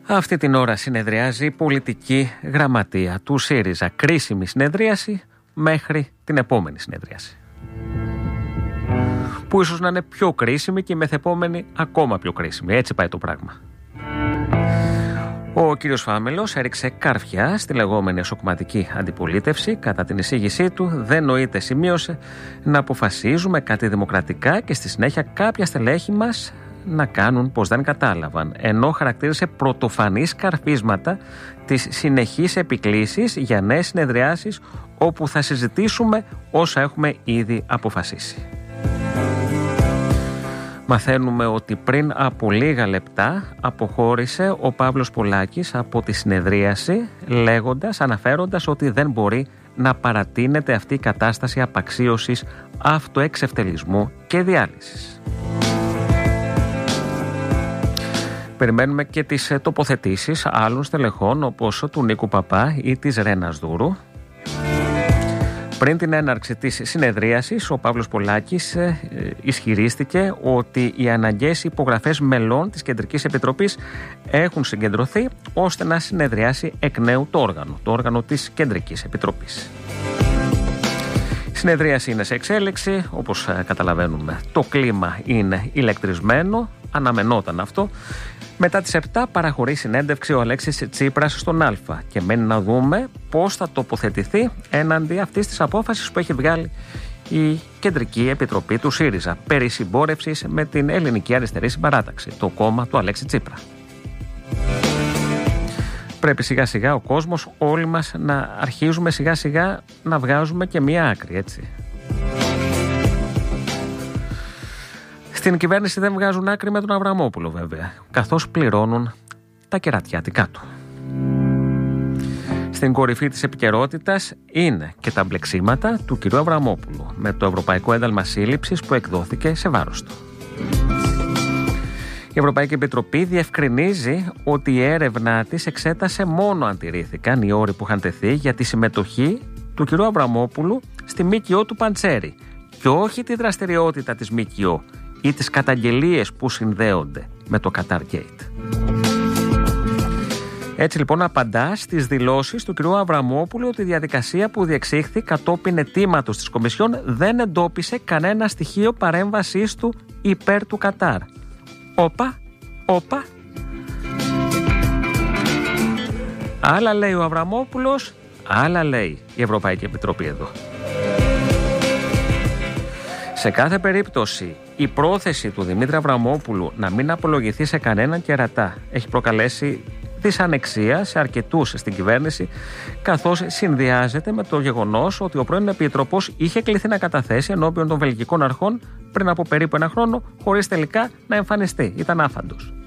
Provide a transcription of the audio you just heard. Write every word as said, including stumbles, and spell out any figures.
Αυτή την ώρα συνεδριάζει η πολιτική γραμματεία του ΣΥΡΙΖΑ. Κρίσιμη συνεδρίαση μέχρι την επόμενη συνεδρίαση, που ίσως να είναι πιο κρίσιμη και η μεθεπόμενη ακόμα πιο κρίσιμη. Έτσι πάει το πράγμα. Ο κύριος Φάμελος έριξε καρφιά στη λεγόμενη εσωκομματική αντιπολίτευση. Κατά την εισήγησή του, δεν νοείται, σημείωσε, να αποφασίζουμε κάτι δημοκρατικά και στη συνέχεια κάποια στελέχη μας να κάνουν πως δεν κατάλαβαν, ενώ χαρακτήρισε πρωτοφανείς καρφίσματα τις συνεχείς επικλήσεις για νέες συνεδριάσεις όπου θα συζητήσουμε όσα έχουμε ήδη αποφασίσει. Μαθαίνουμε ότι πριν από λίγα λεπτά αποχώρησε ο Παύλος Πολάκης από τη συνεδρίαση, λέγοντας, αναφέροντας ότι δεν μπορεί να παρατείνεται αυτή η κατάσταση απαξίωσης, αυτοεξευτελισμού και διάλυσης. Περιμένουμε και τις τοποθετήσεις άλλων στελεχών όπως του Νίκου Παπά ή της Ρένας Δούρου. Πριν την έναρξη της συνεδρίασης, ο Παύλος Πολάκης ε, ισχυρίστηκε ότι οι αναγκαίες υπογραφές μελών της Κεντρικής Επιτροπής έχουν συγκεντρωθεί ώστε να συνεδριάσει εκ νέου το όργανο, το όργανο της Κεντρικής Επιτροπής. Η συνεδρίαση είναι σε εξέλιξη, όπως καταλαβαίνουμε. Το κλίμα είναι ηλεκτρισμένο, αναμενόταν αυτό. Μετά τις επτά παραχωρεί συνέντευξη ο Αλέξης Τσίπρας στον Α και μένει να δούμε πώς θα τοποθετηθεί έναντι αυτής της απόφασης που έχει βγάλει η Κεντρική Επιτροπή του ΣΥΡΙΖΑ περί συμπόρευσης με την Ελληνική Αριστερή Συμπαράταξη, το κόμμα του Αλέξη Τσίπρα. Πρέπει σιγά σιγά ο κόσμος, όλοι μας, να αρχίζουμε σιγά σιγά να βγάζουμε και μία άκρη, έτσι. Στην κυβέρνηση δεν βγάζουν άκρη με τον Αβραμόπουλο, βέβαια, καθώς πληρώνουν τα κερατιάτικά του. Στην κορυφή της επικαιρότητας είναι και τα μπλεξίματα του κ. Αβραμόπουλου με το Ευρωπαϊκό Ένταλμα Σύλληψης που εκδόθηκε σε βάρος του. Η Ευρωπαϊκή Επιτροπή διευκρινίζει ότι η έρευνά της εξέτασε μόνο αν τηρήθηκαν οι όροι που είχαν τεθεί για τη συμμετοχή του κ. Αβραμόπουλου στη ΜΚΟ του Παντσέρη και όχι τη δραστηριότητα της ΜΚΟ ή τις καταγγελίες που συνδέονται με το Qatar Gate. Έτσι λοιπόν απαντά στις δηλώσεις του κ. Αβραμόπουλου ότι η διαδικασία που διεξήχθη κατόπιν αιτήματος της Κομισιόν δεν εντόπισε κανένα στοιχείο παρέμβασής του υπέρ του Κατάρ. Όπα, όπα. Άλλα λέει ο Αβραμόπουλος, άλλα λέει η Ευρωπαϊκή Επιτροπή εδώ. Σε κάθε περίπτωση, η πρόθεση του Δημήτρη Αβραμόπουλου να μην απολογηθεί σε κανέναν κερατά έχει προκαλέσει δυσανεξία σε αρκετούς στην κυβέρνηση, καθώς συνδυάζεται με το γεγονός ότι ο πρώην Επίτροπος είχε κληθεί να καταθέσει ενώπιον των βελγικών αρχών πριν από περίπου ένα χρόνο, χωρίς τελικά να εμφανιστεί. Ήταν άφαντος.